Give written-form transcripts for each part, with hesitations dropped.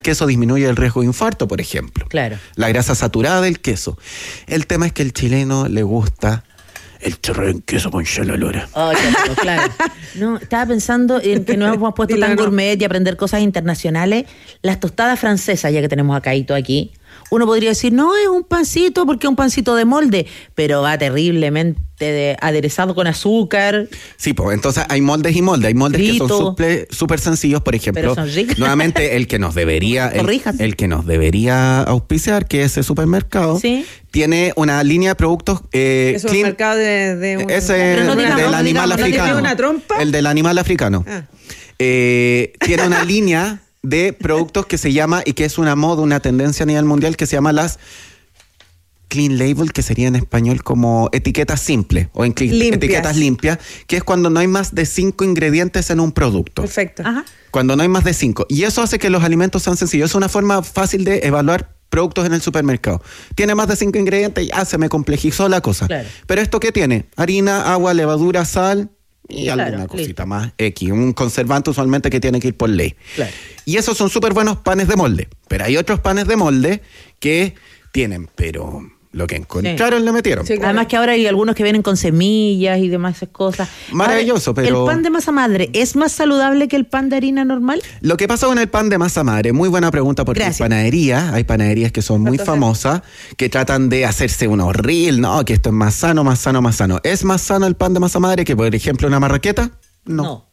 queso disminuye el riesgo de infarto, por ejemplo. Claro. La grasa saturada del queso. El tema es que al chileno le gusta el chorro en queso con chalalora. Oh, claro. No, estaba pensando en que nos hemos puesto tan gourmet y aprender cosas internacionales. Las tostadas francesas, ya que tenemos a Caito aquí, uno podría decir, no, es un pancito porque es un pancito de molde, pero va terriblemente aderezado con azúcar. Sí, pues entonces hay moldes y moldes. Hay moldes frito, que son súper sencillos, por ejemplo. Pero son ricos. Nuevamente, el que nos debería auspiciar, que es ese supermercado, ¿sí? Tiene una línea de productos es un mercado de un... Ese del animal africano. ¿Tiene una trompa? El del animal africano. Tiene una línea de productos que se llama, y que es una moda, una tendencia a nivel mundial, que se llama las clean label, que sería en español como etiquetas simples o etiquetas limpias, que es cuando no hay más de 5 ingredientes en un producto. Perfecto. Ajá. Cuando no hay más de 5. Y eso hace que los alimentos sean sencillos. Es una forma fácil de evaluar productos en el supermercado. Tiene más de 5 ingredientes, ya se me complejizó la cosa. Claro. Pero ¿esto qué tiene? Harina, agua, levadura, sal y alguna cosita más X. Un conservante usualmente que tiene que ir por ley. Claro. Y esos son súper buenos panes de molde. Pero hay otros panes de molde que tienen, pero lo que encontraron le metieron. Sí, claro. Además que ahora hay algunos que vienen con semillas y demás cosas. Maravilloso, ahora, pero... ¿el pan de masa madre es más saludable que el pan de harina normal? Lo que pasa con el pan de masa madre, muy buena pregunta, porque hay panaderías que son muy famosas, que tratan de hacerse unos reels, no, que esto es más sano, más sano, más sano. ¿Es más sano el pan de masa madre que, por ejemplo, una marraqueta? No.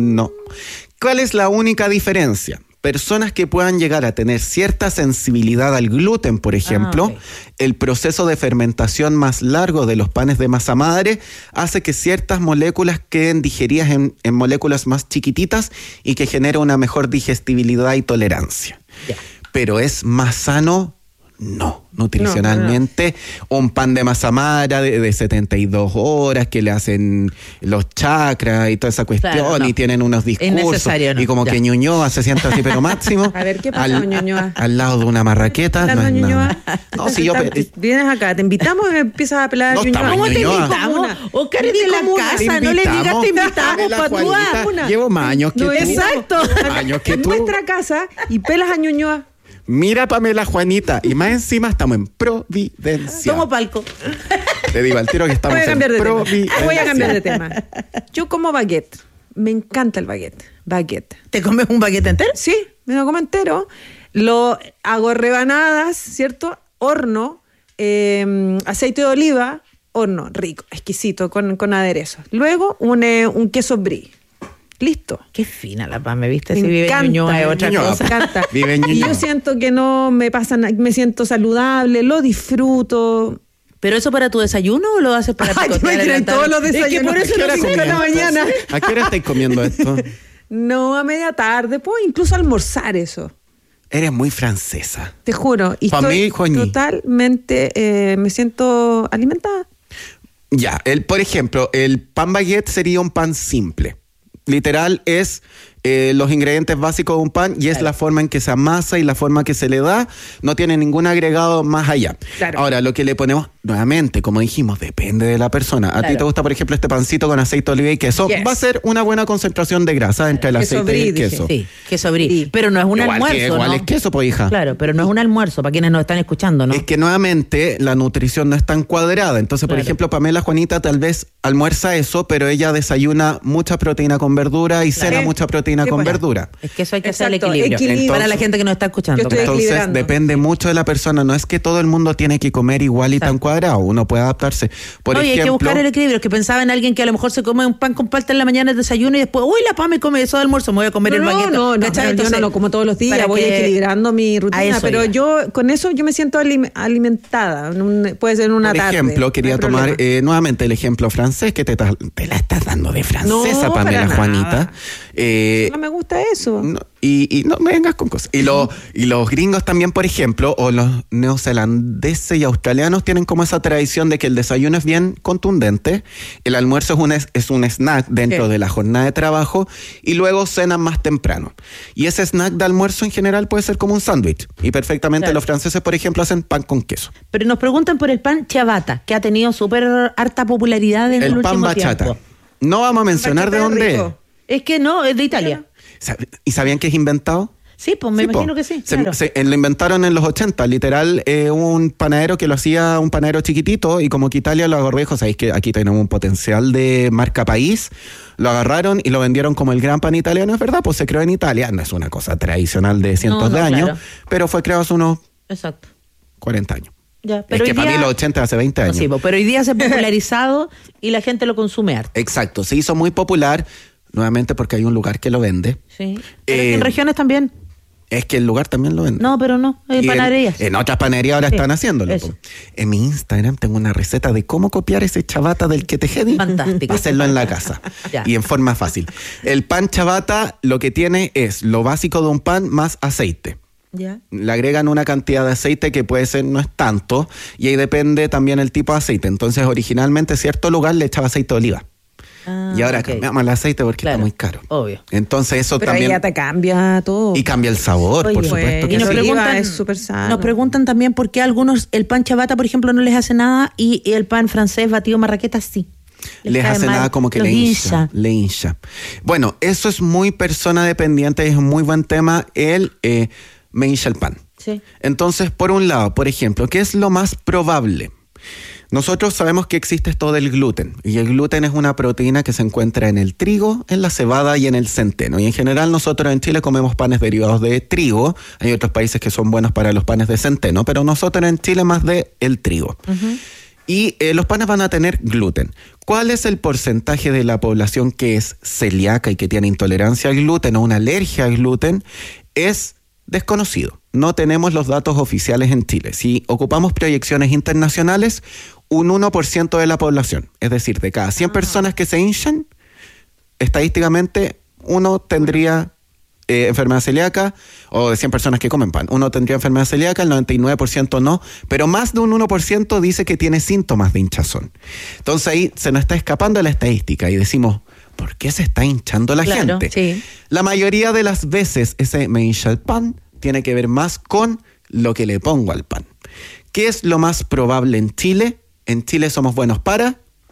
¿Cuál es la única diferencia? Personas que puedan llegar a tener cierta sensibilidad al gluten, por ejemplo, el proceso de fermentación más largo de los panes de masa madre hace que ciertas moléculas queden digeridas en moléculas más chiquititas y que genera una mejor digestibilidad y tolerancia. Pero ¿es más sano? No, nutricionalmente, un pan de masa madre de 72 horas que le hacen los chakras y toda esa cuestión, y tienen unos discursos y como que Ñuñoa se sienta así pero máximo. A ver, ¿qué pasa, Ñuñoa? Al lado de una marraqueta. No es nada. No, si vienes acá, te invitamos y me empiezas a pelar a Ñuñoa. ¿Cómo te invitamos? Oscar es de la casa, no le digas te invitamos, Patúa. Llevo más años que tú. Exacto. En nuestra casa y pelas a Ñuñoa. Mira, Pamela, Juanita, y más encima estamos en Providencia. Tomo palco. Te digo al tiro que estamos en Providencia. Voy a cambiar de tema. Yo como baguette. Me encanta el baguette. ¿Te comes un baguette entero? Sí, me lo como entero. Lo hago rebanadas, ¿cierto? Horno, aceite de oliva, horno, rico, exquisito, con aderezos. Luego un queso brie. Listo. Qué fina la pan, ¿me viste? Me si vive en Ñuñoa es otra cosa. Me encanta. Vive en Y yo siento que no me pasa nada, me siento saludable, lo disfruto. ¿Pero eso para tu desayuno o lo haces para picotear? Todos los desayunos. Es que por eso lo hago en la mañana. ¿A qué hora estáis comiendo esto? No, a media tarde. Puedo incluso almorzar eso. Eres muy francesa. Te juro. Y estoy totalmente, me siento alimentada. Ya, por ejemplo, el pan baguette sería un pan simple. Literal es los ingredientes básicos de un pan y es la forma en que se amasa y la forma que se le da. No tiene ningún agregado más allá. Claro. Ahora, lo que le ponemos, nuevamente, como dijimos, depende de la persona. A ti te gusta, por ejemplo, este pancito con aceite de oliva y queso. Va a ser una buena concentración de grasa entre el aceite y el queso. Sí, queso brie. Pero no es un almuerzo, igual es queso, pues, hija. Claro, pero no es un almuerzo para quienes nos están escuchando, ¿no? Es que, nuevamente, la nutrición no es tan cuadrada. Entonces, por ejemplo, Pamela, Juanita, tal vez almuerza eso, pero ella desayuna mucha proteína con verdura y cena mucha proteína con verdura. Es que eso hay que hacer el equilibrio. Entonces, para la gente que nos está escuchando. Entonces, depende mucho de la persona. No es que todo el mundo tiene que comer igual y tan cuadrado. Uno puede adaptarse. Por ejemplo, hay que buscar el equilibrio. Es que pensaba en alguien que a lo mejor se come un pan con palta en la mañana de desayuno y después, uy, la pan me come eso de almuerzo, me voy a comer el baguette. No, yo no lo como todos los días, voy equilibrando mi rutina, pero con eso yo me siento alimentada. Puede ser una tarde. Por ejemplo, quería tomar nuevamente el ejemplo francés, que te la estás dando de francesa, Pamela, Juanita. No me gusta eso. Y no me vengas con cosas. Y los gringos también, por ejemplo, o los neozelandeses y australianos tienen como esa tradición de que el desayuno es bien contundente, el almuerzo es un snack dentro de la jornada de trabajo y luego cenan más temprano. Y ese snack de almuerzo en general puede ser como un sándwich. Y perfectamente los franceses, por ejemplo, hacen pan con queso. Pero nos preguntan por el pan ciabatta, que ha tenido súper harta popularidad en el último tiempo. El pan bachata. No vamos a mencionar de dónde es. Es que no, es de Italia. ¿Y sabían que es inventado? Sí, pues me imagino que sí. Claro. Lo inventaron en los 80, literal, un panadero que lo hacía un panadero chiquitito y como que Italia lo agarró, dijo, sabéis que aquí tenemos un potencial de marca país, lo agarraron y lo vendieron como el gran pan italiano, es verdad, pues se creó en Italia, no es una cosa tradicional de cientos de años, claro, pero fue creado hace unos 40 años. Ya, pero es que para mí los 80 hace 20 años. No, sí, pero hoy día se ha popularizado y la gente lo consume harto. Exacto, se hizo muy popular, nuevamente porque hay un lugar que lo vende. Sí, pero en regiones también. Es que el lugar también lo vende. No, pero no, en panaderías. En otras panaderías ahora están haciéndolo. En mi Instagram tengo una receta de cómo copiar ese chabata del que te jedi. Fantástico. Hacerlo en la casa. Y en forma fácil. El pan chabata lo que tiene es lo básico de un pan más aceite. Ya. Le agregan una cantidad de aceite que puede ser, no es tanto, y ahí depende también el tipo de aceite. Entonces, originalmente cierto lugar le echaba aceite de oliva. Y ahora cambiamos el aceite porque está muy caro. Obvio. Entonces eso pero también... Pero ya te cambia todo. Y cambia el sabor, por supuesto. Y nos preguntan, es súper sano. Nos preguntan también por qué a algunos el pan chabata, por ejemplo, no les hace nada y el pan francés batido marraqueta sí. Les hace nada, como que le hincha. Bueno, eso es muy persona dependiente, es un muy buen tema. Me hincha el pan. Sí. Entonces, por un lado, por ejemplo, ¿qué es lo más probable? Nosotros sabemos que existe esto del gluten, y el gluten es una proteína que se encuentra en el trigo, en la cebada y en el centeno. Y en general nosotros en Chile comemos panes derivados de trigo, hay otros países que son buenos para los panes de centeno, pero nosotros en Chile más de el trigo. Uh-huh. Y los panes van a tener gluten. ¿Cuál es el porcentaje de la población que es celíaca y que tiene intolerancia al gluten o una alergia al gluten? Es desconocido. No tenemos los datos oficiales en Chile. Si ocupamos proyecciones internacionales, un 1% de la población, es decir, de cada 100 personas que se hinchan, estadísticamente uno tendría enfermedad celíaca, o de 100 personas que comen pan, uno tendría enfermedad celíaca, el 99% no, pero más de un 1% dice que tiene síntomas de hinchazón. Entonces ahí se nos está escapando la estadística y decimos, ¿por qué se está hinchando la gente? Sí. La mayoría de las veces ese me hincha el pan tiene que ver más con lo que le pongo al pan. ¿Qué es lo más probable en Chile? En Chile somos buenos para...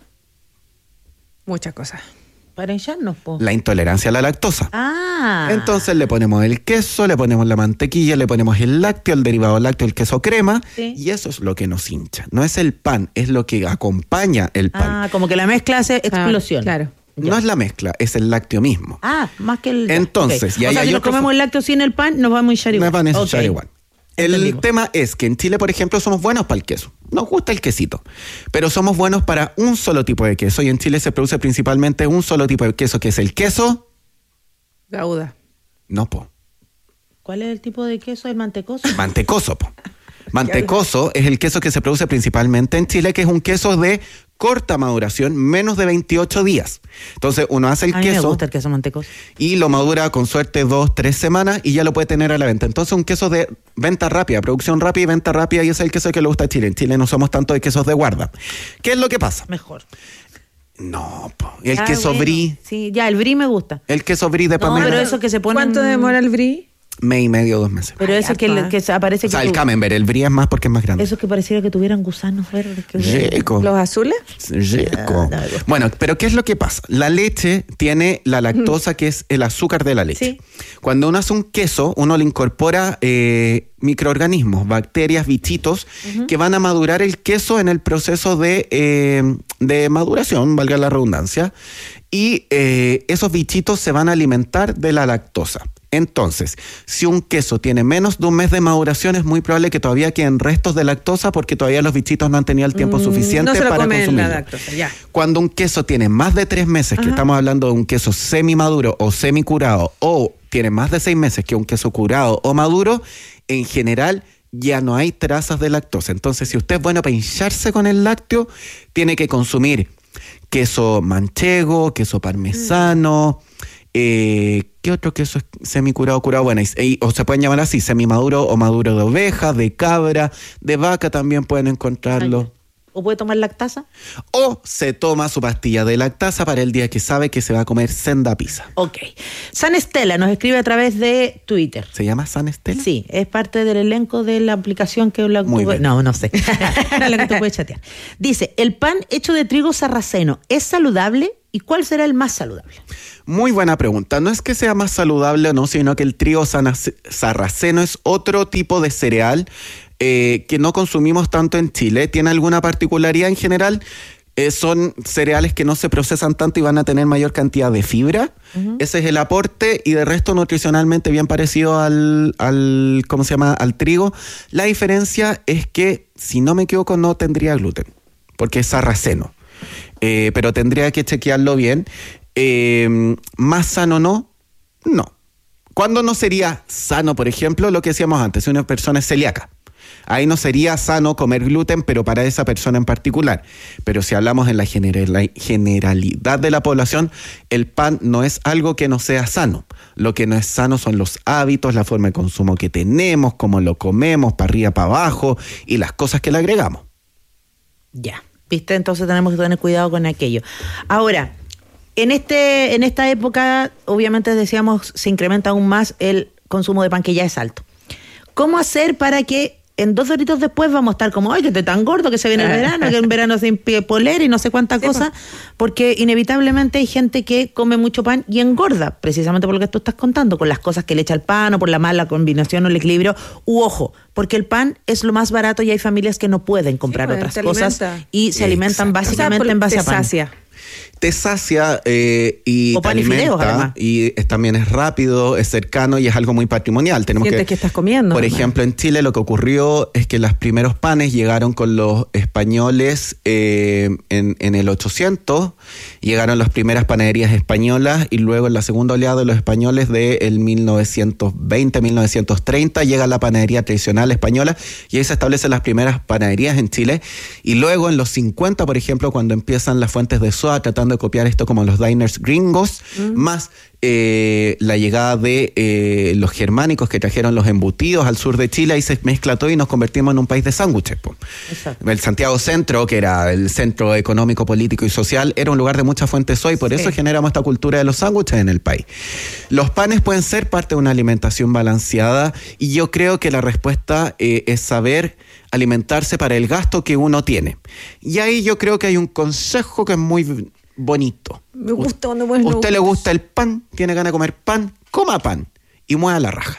muchas cosas. Para hincharnos, po. La intolerancia a la lactosa. Ah. Entonces le ponemos el queso, le ponemos la mantequilla, le ponemos el lácteo, el derivado lácteo, el queso crema, y eso es lo que nos hincha. No es el pan, es lo que acompaña el pan. Ah, como que la mezcla hace explosión. Claro. Ya. No es la mezcla, es el lácteo mismo. Ah, más que el... Entonces, y ahí si nos comemos el lácteo sin el pan, nos vamos a hinchar igual. Nos van a hinchar igual. El tema es que en Chile, por ejemplo, somos buenos para el queso. Nos gusta el quesito. Pero somos buenos para un solo tipo de queso. Y en Chile se produce principalmente un solo tipo de queso, que es el queso... Gouda. No, po. ¿Cuál es el tipo de queso? ¿El mantecoso? Mantecoso, po. Mantecoso es el queso que se produce principalmente en Chile, que es un queso de corta maduración, menos de 28 días. Entonces uno hace el queso. A mí me gusta el queso mantecoso. Y lo madura con suerte 2-3 semanas y ya lo puede tener a la venta. Entonces un queso de venta rápida, producción rápida y venta rápida, y ese es el queso que le gusta a Chile. En Chile no somos tanto de quesos de guarda. ¿Qué es lo que pasa? Mejor. No, po. El queso brie. Sí, ya, el brie me gusta. El queso brie de Pamela. No, pero eso que se pone... ¿Cuánto demora el brie? Mes y medio, 2 meses. Pero eso que aparece... O sea, el camembert, el brie es más porque es más grande. Eso que pareciera que tuvieran gusanos verdes. Rico. ¿Los azules? Rico. Bueno, pero ¿qué es lo que pasa? La leche tiene la lactosa, que es el azúcar de la leche. Sí. Cuando uno hace un queso, uno le incorpora microorganismos, bacterias, bichitos, que van a madurar el queso en el proceso de maduración, valga la redundancia, y esos bichitos se van a alimentar de la lactosa. Entonces, si un queso tiene menos de un mes de maduración, es muy probable que todavía queden restos de lactosa porque todavía los bichitos no han tenido el tiempo suficiente para consumirlo. La lactosa, ya. Cuando un queso tiene más de 3 meses, que estamos hablando de un queso semi-maduro o semi-curado, o tiene más de 6 meses que un queso curado o maduro, en general ya no hay trazas de lactosa. Entonces, si usted es bueno para hincharse con el lácteo, tiene que consumir queso manchego, queso parmesano... ¿qué otro queso es semicurado, curado? Bueno, o se pueden llamar así, semimaduro o maduro de oveja, de cabra, de vaca también pueden encontrarlo. ¿O puede tomar lactasa? O se toma su pastilla de lactasa para el día que sabe que se va a comer senda pizza. Ok. San Estela nos escribe a través de Twitter. ¿Se llama San Estela? Sí, es parte del elenco de la aplicación que no sé. La que tú puedes chatear. Dice, ¿el pan hecho de trigo sarraceno es saludable? ¿Y cuál será el más saludable? Muy buena pregunta. No es que sea más saludable o no, sino que el trigo sarraceno es otro tipo de cereal que no consumimos tanto en Chile. Tiene alguna particularidad en general. Son cereales que no se procesan tanto y van a tener mayor cantidad de fibra. Uh-huh. Ese es el aporte, y de resto nutricionalmente bien parecido al trigo. La diferencia es que, si no me equivoco, no tendría gluten, porque es sarraceno. Pero tendría que chequearlo bien. ¿Más sano no? No. ¿Cuándo no sería sano, por ejemplo, lo que decíamos antes, si una persona es celíaca? Ahí no sería sano comer gluten, pero para esa persona en particular. Pero si hablamos en la generalidad de la población, el pan no es algo que no sea sano. Lo que no es sano son los hábitos, la forma de consumo que tenemos, cómo lo comemos, para arriba, para abajo, y las cosas que le agregamos. Ya, ¿viste? Entonces tenemos que tener cuidado con aquello. Ahora, en esta época, obviamente decíamos, se incrementa aún más el consumo de pan, que ya es alto. ¿Cómo hacer para que en 2 horitos después vamos a estar como, ay, que esté tan gordo, que se viene el verano, que en verano se impide polera y no sé cuánta cosa? Porque inevitablemente hay gente que come mucho pan y engorda, precisamente por lo que tú estás contando, con las cosas que le echa el pan o por la mala combinación o el equilibrio. Ojo, porque el pan es lo más barato y hay familias que no pueden comprar otras cosas y se alimentan básicamente en base a pan. Te sacia y te alimenta, y también es rápido, es cercano y es algo muy patrimonial. Sientes que estás comiendo. Por ejemplo, en Chile lo que ocurrió es que los primeros panes llegaron con los españoles en el 800, llegaron las primeras panaderías españolas, y luego en la segunda oleada de los españoles del 1920, 1930 llega la panadería tradicional española, y ahí se establecen las primeras panaderías en Chile. Y luego en los 50, por ejemplo, cuando empiezan las fuentes de soda tratando de copiar esto como los diners gringos, más la llegada de los germánicos que trajeron los embutidos al sur de Chile, ahí se mezcla todo y nos convertimos en un país de sándwiches. El Santiago Centro, que era el centro económico, político y social, era un lugar de mucha fuente de soya, y por eso generamos esta cultura de los sándwiches en el país. Los panes pueden ser parte de una alimentación balanceada, y yo creo que la respuesta es saber alimentarse para el gasto que uno tiene. Y ahí yo creo que hay un consejo que es muy bonito. Me gusta cuando usted le gusta el pan, tiene ganas de comer pan, coma pan y mueva la raja.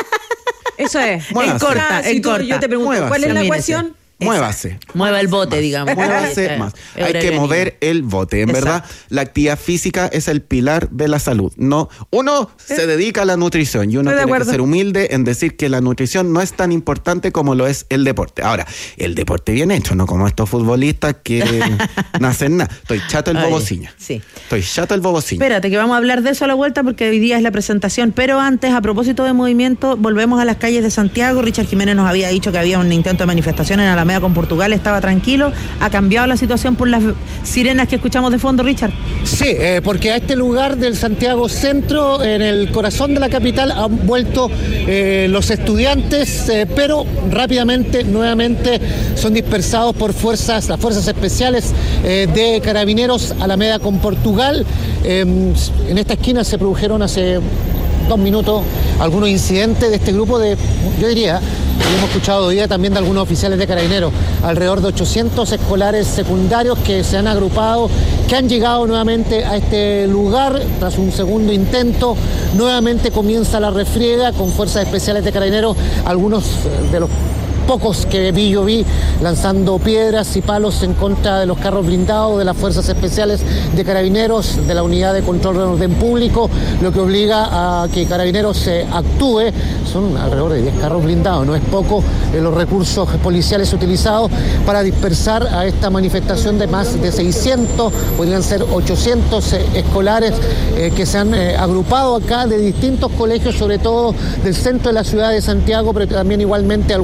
Eso es. En corta. Yo te pregunto, muévase. ¿Cuál es la ecuación? Muévase. Mueva el bote, digamos. Muévase más. Hay que mover el bote. En verdad, la actividad física es el pilar de la salud. No, uno se dedica a la nutrición, y uno tiene que ser humilde en decir que la nutrición no es tan importante como lo es el deporte. Ahora, el deporte bien hecho, no como estos futbolistas que no hacen nada. Estoy chato el bobociña. Sí. Estoy chato el bobociña. Espérate, que vamos a hablar de eso a la vuelta, porque hoy día es la presentación. Pero antes, a propósito de movimiento, volvemos a las calles de Santiago. Richard Jiménez nos había dicho que había un intento de manifestación en Alameda con Portugal, estaba tranquilo. ¿Ha cambiado la situación por las sirenas que escuchamos de fondo, Richard? Sí, porque a este lugar del Santiago Centro, en el corazón de la capital, han vuelto los estudiantes, pero rápidamente, nuevamente, son dispersados por las fuerzas especiales de Carabineros Alameda con Portugal. En esta esquina se produjeron hace 2 minutos algunos incidentes de este grupo yo diría, y hemos escuchado hoy día también de algunos oficiales de Carabineros, alrededor de 800 escolares secundarios que se han agrupado, que han llegado nuevamente a este lugar tras un segundo intento. Nuevamente comienza la refriega con fuerzas especiales de Carabineros, algunos de los pocos que vi lanzando piedras y palos en contra de los carros blindados de las fuerzas especiales de Carabineros, de la unidad de control de orden público, lo que obliga a que Carabineros actúe. Son alrededor de 10 carros blindados, no es poco los recursos policiales utilizados para dispersar a esta manifestación de más de 600, podrían ser 800 escolares que se han agrupado acá de distintos colegios, sobre todo del centro de la ciudad de Santiago, pero también igualmente algunas estudiantes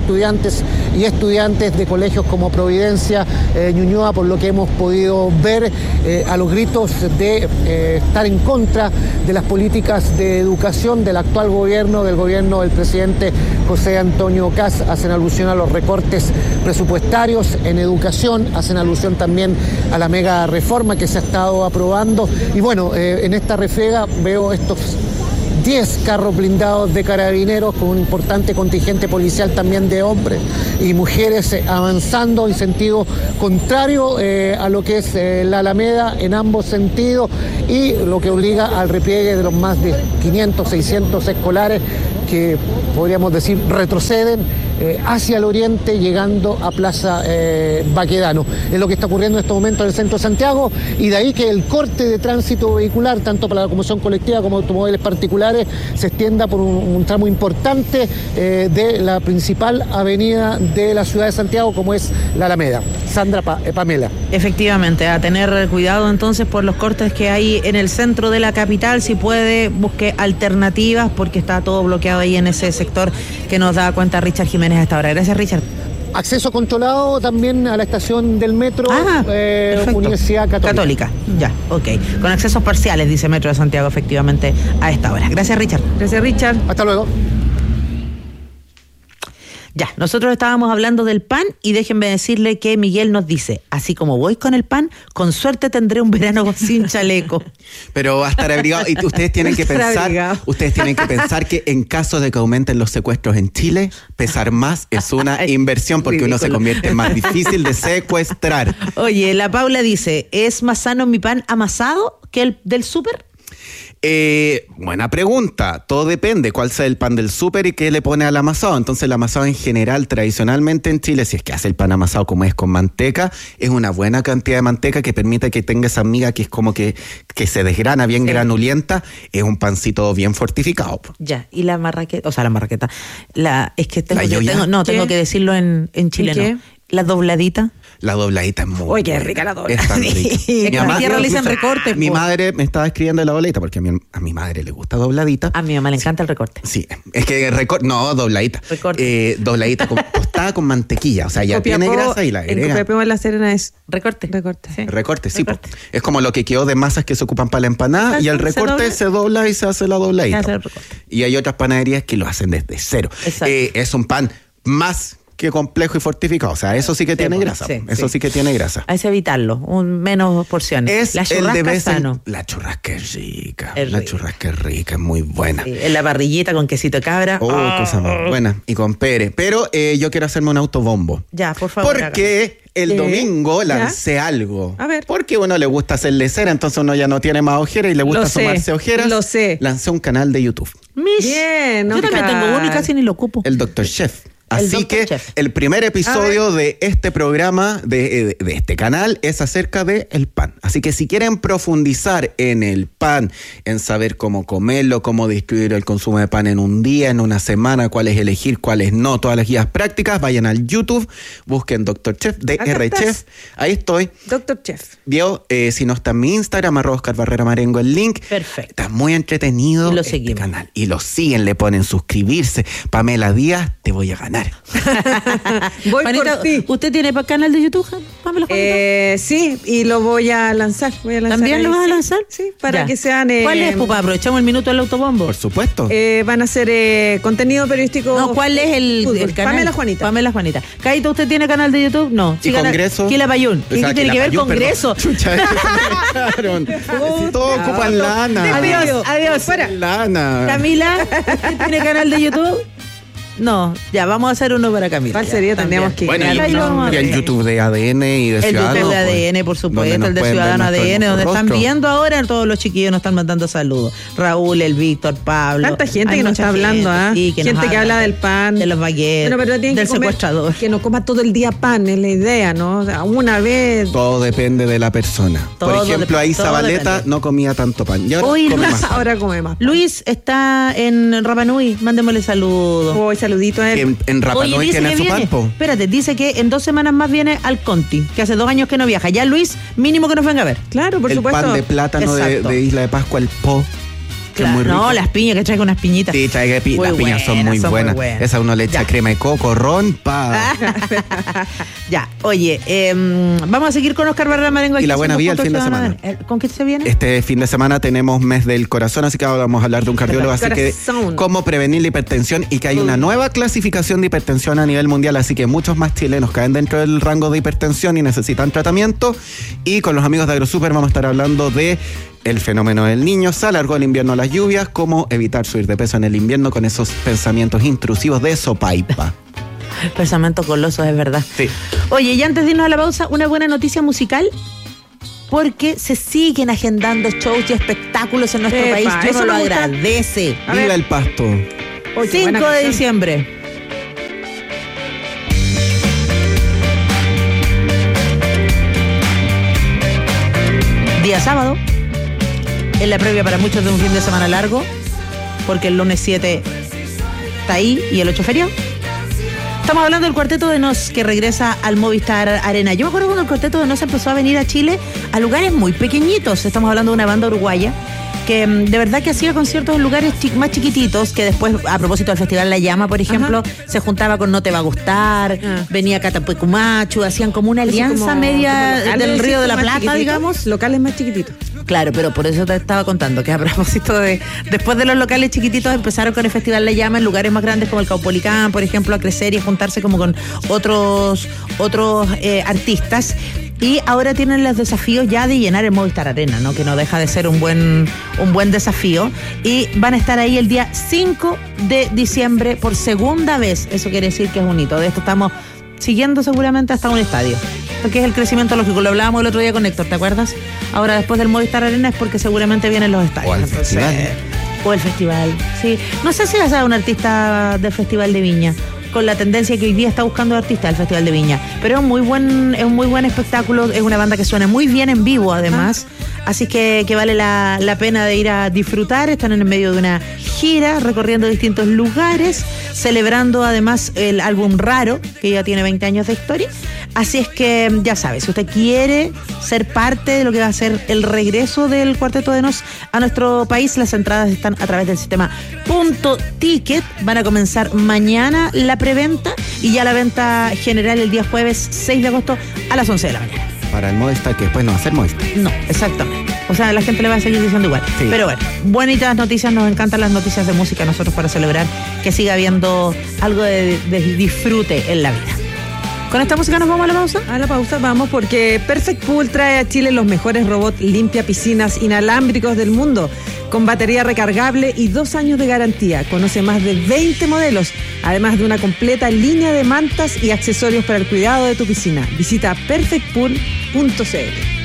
estudiantes y estudiantes de colegios como Providencia, Ñuñoa, por lo que hemos podido ver a los gritos de estar en contra de las políticas de educación del actual gobierno, del gobierno del presidente José Antonio Kast. Hacen alusión a los recortes presupuestarios en educación, hacen alusión también a la mega reforma que se ha estado aprobando. Y bueno, en esta refriega veo estos 10 carros blindados de carabineros con un importante contingente policial también de hombres y mujeres avanzando en sentido contrario a lo que es la Alameda en ambos sentidos, y lo que obliga al repliegue de los más de 500, 600 escolares que podríamos decir retroceden hacia el oriente, llegando a Plaza Baquedano. Es lo que está ocurriendo en este momento en el centro de Santiago, y de ahí que el corte de tránsito vehicular, tanto para la locomoción colectiva como automóviles particulares, se extienda por un tramo importante de la principal avenida de la ciudad de Santiago, como es la Alameda. Sandra, Pamela. Efectivamente, a tener cuidado entonces por los cortes que hay en el centro de la capital. Si puede, busque alternativas, porque está todo bloqueado ahí en ese sector que nos da cuenta Richard Jiménez a esta hora. Gracias, Richard. Acceso controlado también a la estación del metro, Universidad Católica. Ya, ok. Con accesos parciales, dice Metro de Santiago, efectivamente, a esta hora. Gracias, Richard. Gracias, Richard. Hasta luego. Ya, nosotros estábamos hablando del pan y déjenme decirle que Miguel nos dice, así como voy con el pan, con suerte tendré un verano sin chaleco. Pero va a estar abrigado, y ustedes tienen que pensar que en caso de que aumenten los secuestros en Chile, pesar más es una inversión, porque uno se convierte en más difícil de secuestrar. Oye, la Paula dice, ¿es más sano mi pan amasado que el del súper? Buena pregunta. Todo depende cuál sea el pan del súper y qué le pone al amasado. Entonces el amasado en general, tradicionalmente en Chile, si es que hace el pan amasado como es con manteca, es una buena cantidad de manteca que permite que tenga esa miga que es como que se desgrana bien granulenta. Es un pancito bien fortificado. Ya, y la marraqueta, es que tengo que decirlo en chileno. ¿Qué? La dobladita. La dobladita es muy buena. Oye, qué rica la dobladita. Es tan rica. En la tierra le dicen recorte. Mi madre me estaba escribiendo de la dobladita, porque a mi madre le gusta dobladita. A mi mamá le encanta el recorte. Sí, es que dobladita. Recorte. Dobladita tostada con mantequilla, o sea, ya tiene grasa y la agrega. En Copiapó, en La Serena es recorte. Sí. Recorte, sí. Es como lo que quedó de masas que se ocupan para la empanada, y el recorte se dobla y se hace la dobladita. Y hay otras panaderías que lo hacen desde cero. Es un pan más que complejo y fortificado, o sea, eso sí que tiene grasa. Sí que tiene grasa. Hay que evitarlo, menos porciones. La churrasca es sano. La churrasca es rica. La churrasca es rica, es muy buena. Sí, en la parrillita con quesito de cabra. Cosa más buena. Y con pere. Pero yo quiero hacerme un autobombo. Ya, por favor. Porque el domingo lancé algo. A ver. Porque a uno le gusta hacerle cera, entonces uno ya no tiene más ojeras y le gusta sumarse ojeras. Lo sé. Lancé un canal de YouTube. Bien. Yo también tengo uno y casi ni lo ocupo. El Dr. Chef. Así que el primer episodio de este programa, de este canal, es acerca del pan. Así que si quieren profundizar en el pan, en saber cómo comerlo, cómo distribuir el consumo de pan en un día, en una semana, cuáles elegir, cuáles no, todas las guías prácticas, vayan al YouTube, busquen Dr. Chef, DR Chef. Ahí estoy. Dr. Chef. Vio, si no está en mi Instagram, @OscarBarreraMarengo, el link. Perfecto. Está muy entretenido este canal. Y lo siguen, le ponen suscribirse. Pamela Díaz, te voy a ganar. Voy Juanita, por ti. ¿Usted tiene canal de YouTube, Pamela? Sí, y lo voy a lanzar. ¿También ahí, lo vas a lanzar? Sí, para que sean... ¿Cuál es, Pupa? Aprovechamos el minuto del autobombo. Por supuesto. Van a ser contenido periodístico... No, ¿cuál es el canal? Pamela Juanita. Caito, ¿usted tiene canal de YouTube? No. ¿Y Congreso? Quila Payún. ¿Qué tiene que ver Congreso? Chucha, todos ocupan lana. Adiós. Fuera. Lana. Camila, ¿usted tiene canal de YouTube? No, ya, vamos a hacer uno para Camila. ¿Cuál sería? Tendríamos que... Bueno, y el YouTube de ADN y de Ciudadano. El YouTube de ADN, por supuesto, el de Ciudadano ADN, donde están viendo ahora, todos los chiquillos nos están mandando saludos. Raúl, el Víctor, Pablo. Tanta gente que nos está hablando, sí, gente que habla del pan. De los baguettes, del secuestrador. Que no coma todo el día pan, es la idea, ¿no? O sea, una vez... Todo depende de la persona. Por ejemplo, ahí Zabaleta no comía tanto pan. Y ahora come más. Luis está en Rapa Nui, mándemosle saludos. Saludito a él. En Rapa Nui tiene su palpo. Espérate, dice que en 2 semanas más viene al Conti, que hace 2 años que no viaja. Ya Luis, mínimo que nos venga a ver. Claro, por supuesto. El pan de plátano de Isla de Pascua, el po. que es muy rico. No, las piñas, que traiga unas piñitas. Sí, traiga las piñas son muy buenas. Esa uno le echa crema de coco, ron, Ya, oye, vamos a seguir con Oscar Barra Marengo. Y la buena vida el fin de semana. ¿Con qué se viene? Este fin de semana tenemos mes del corazón, así que ahora vamos a hablar de un cardiólogo, así que cómo prevenir la hipertensión y que hay una nueva clasificación de hipertensión a nivel mundial, así que muchos más chilenos caen dentro del rango de hipertensión y necesitan tratamiento. Y con los amigos de AgroSuper vamos a estar hablando de el fenómeno del niño, se alargó el invierno a las lluvias, cómo evitar subir de peso en el invierno con esos pensamientos intrusivos de sopaipa. Pensamientos golosos, es verdad. Sí. Oye, y antes de irnos a la pausa, una buena noticia musical, porque se siguen agendando shows y espectáculos en nuestro país. Y eso lo agradece. Viva el Pasto. 5 de diciembre. Día sábado. Es la previa para muchos de un fin de semana largo, porque el lunes 7 está ahí y el 8 feriado. Estamos hablando del Cuarteto de Nos, que regresa al Movistar Arena. Yo me acuerdo cuando el Cuarteto de Nos empezó a venir a Chile a lugares muy pequeñitos. Estamos hablando de una banda uruguaya que de verdad que hacía conciertos en lugares más chiquititos, que después, a propósito del Festival La Llama, por ejemplo, se juntaba con No Te Va a Gustar, venía Catapuecumachu, hacían como una alianza como media del Río de la Plata, digamos. Locales más chiquititos. Claro, pero por eso te estaba contando que a propósito de, después de los locales chiquititos empezaron con el Festival La Llama en lugares más grandes como el Caupolicán, por ejemplo, a crecer y a juntarse como con otros artistas. Y ahora tienen los desafíos ya de llenar el Movistar Arena, ¿no? Que no deja de ser un buen desafío. Y van a estar ahí el día 5 de diciembre por segunda vez. Eso quiere decir que es un hito. De esto estamos siguiendo seguramente hasta un estadio. Porque es el crecimiento lógico. Lo hablábamos el otro día con Héctor, ¿te acuerdas? Ahora después del Movistar Arena es porque seguramente vienen los estadios. O el festival. Sí. No sé si vas a ser un artista del Festival de Viña, con la tendencia que hoy día está buscando artistas del Festival de Viña. Pero es un muy buen espectáculo, es una banda que suena muy bien en vivo además, así que vale la pena de ir a disfrutar. Están en el medio de una gira, recorriendo distintos lugares, celebrando además el álbum Raro, que ya tiene 20 años de historia. Así es que ya sabes, si usted quiere ser parte de lo que va a ser el regreso del Cuarteto de Nos a nuestro país, las entradas están a través del sistema Punto Ticket. Van a comenzar mañana la preventa y ya la venta general el día jueves 6 de agosto a las 11 de la mañana. Para el Movistar, que después no va a ser Movistar. No, exactamente. O sea, la gente le va a seguir diciendo igual. Sí. Pero bueno, bonitas noticias, nos encantan las noticias de música nosotros para celebrar que siga habiendo algo de disfrute en la vida. ¿Con esta música nos vamos a la pausa? A la pausa vamos, porque Perfect Pool trae a Chile los mejores robots limpia piscinas inalámbricos del mundo, con batería recargable y 2 años de garantía. Conoce más de 20 modelos, además de una completa línea de mantas y accesorios para el cuidado de tu piscina. Visita perfectpool.cl.